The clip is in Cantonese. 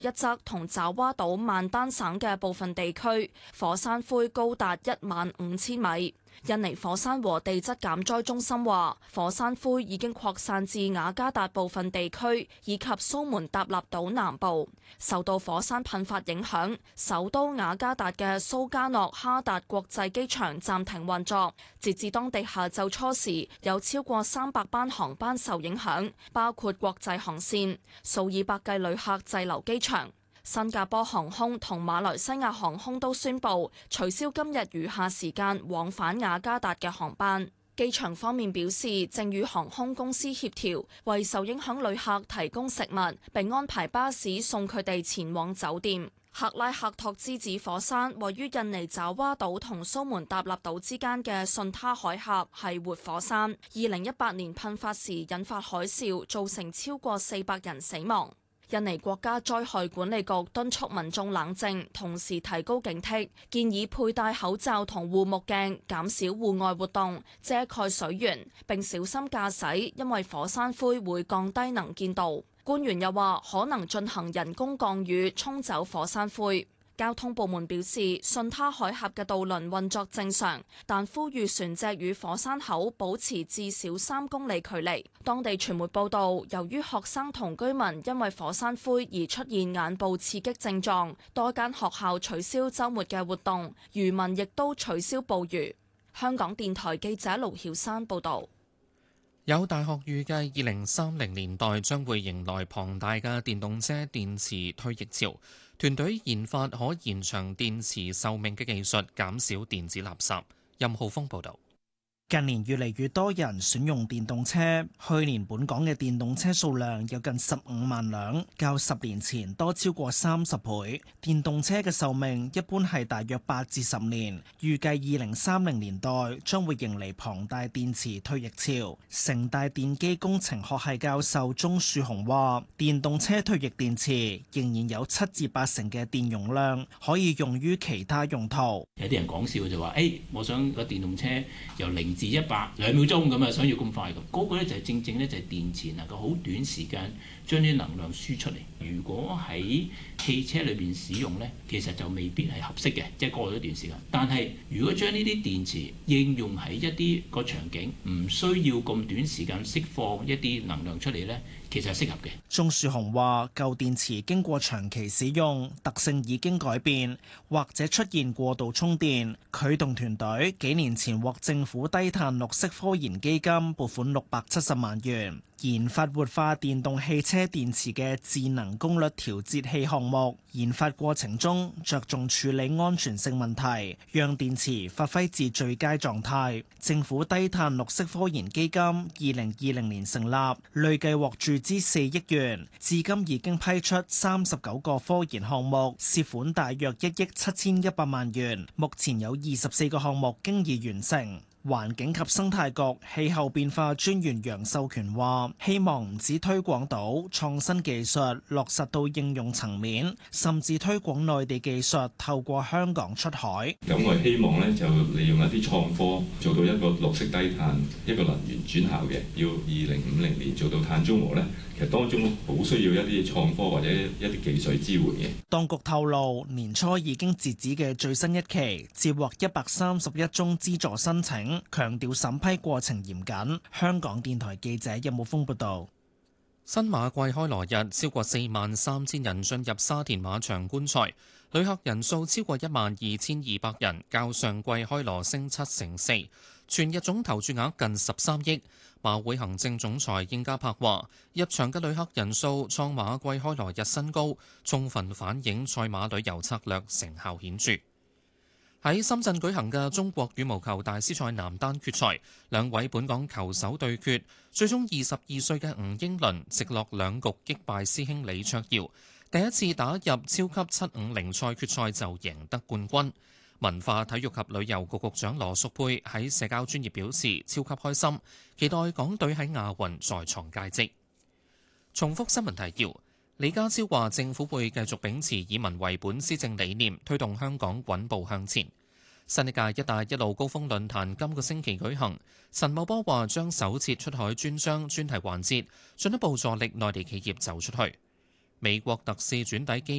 一則同爪哇島萬丹省嘅部分地區火山灰高達15000米。印尼火山和地質減災中心話，火山灰已經擴散至雅加達部分地區以及蘇門答臘島南部。受到火山噴發影響，首都雅加達嘅蘇加諾哈達國際機場暫停運作。截至當地下晝初時，有超過300班航班受影響，包括國際航線，數以百計旅客滯留機場。新加坡航空同馬來西亞航空都宣布取消今日餘下時間往返雅加達嘅航班。機場方面表示，正與航空公司協調，為受影響旅客提供食物，並安排巴士送佢哋前往酒店。克拉克托之子火山位於印尼爪哇島同蘇門答臘島之間嘅順他海峽，係活火山。2018年噴發時引發海嘯，造成超過400人死亡。印尼國家災害管理局敦促民眾冷靜，同時提高警惕，建議佩戴口罩同護目鏡，減少戶外活動，遮蓋水源，並小心駕駛，因為火山灰會降低能見度。官員又話，可能進行人工降雨，沖走火山灰。交通部門表示，順他海峽嘅渡輪運作正常，但呼籲船隻與火山口保持至少3公里距離。當地傳媒報道，由於學生同居民因為火山灰而出現眼部刺激症狀，多間學校取消週末嘅活動，漁民亦都取消捕魚。香港電台記者盧曉珊報導。 有大學預計2030年代將會迎來龐大嘅電動車電池退役潮，團隊研發可延長電池壽命嘅技術，減少電子垃圾。任浩峰報導。 近年越嚟越多人選用電動車，去年本港嘅電動車數量有近15萬輛，較10年前多超過30倍。電動車嘅壽命一般係大約8至10年，預計2030年代將會迎嚟龐大電池退役潮。城大電機工程學系教授鍾樹雄話，電動車退役電池仍然有7至8成嘅電容量可以用於其他用途。 有啲人講笑就話，我想個電動車由0至100 2秒鐘咁啊，想要咁快咁，嗰個咧就係正正咧就係電池能夠好短時間將啲能量輸出嚟。如果喺汽車裏邊使用咧，其實就未必係合適嘅，即係過咗一段時間。但係如果將呢啲電池應用喺一啲個場景，唔需要咁短時間釋放一啲能量出嚟咧，其實係適合嘅。 鍾樹雄話：舊電池經過長期使用，特性已經改變，或者出現過度充電。佢同團隊幾年前獲政府低碳綠色科研基金撥款670萬元，研發活化電動汽車電池嘅智能功率調節器項目。研發過程中着重處理安全性問題，讓電池發揮至最佳狀態。政府低碳綠色科研基金2020年成立，累計獲注資4億元，至今已經批出39個科研項目，涉款大約1億7100萬元。目前有24個項目經已完成。環境及生態局氣候變化專員楊秀權話：希望唔止推廣到創新技術落實到應用層面，甚至推廣內地技術透過香港出海。 咁我希望咧就利用一啲創科做到一個綠色低碳一個能源轉效嘅，要2050年做到碳中和咧，其實當中好需要一啲創科或者一啲技術支援嘅。 當局透露，年初已經截止嘅最新一期接獲131宗資助申請。強調審批過程嚴謹。香港電台記者任武峰報道。 新馬季開鑼日，超過43000人進入沙田馬場觀賽，旅客人數超過12200人，較上季開鑼升4%。全日總投注額近13億。馬會行政總裁應家柏話：入場嘅旅客人數創馬季開鑼日新高，充分反映賽馬旅遊策略成效顯著。喺深圳舉行嘅中國羽毛球大師賽男單決賽，兩位本港球手對決，最終22歲嘅吳英倫直落兩局擊敗師兄李卓耀，第一次打入超級750賽決賽就贏得冠軍。文化體育及旅遊局局長羅淑佩喺社交專頁表示超級開心，期待港隊喺亞運再創佳績。重複新聞提要。李家超話：政府會繼續秉持以民為本施政理念，推動香港穩步向前。新一屆「一帶一路」高峰論壇今個星期舉行，陳茂波話將首設出海專章專題環節，進一步助力內地企業走出去。 美國特使轉抵機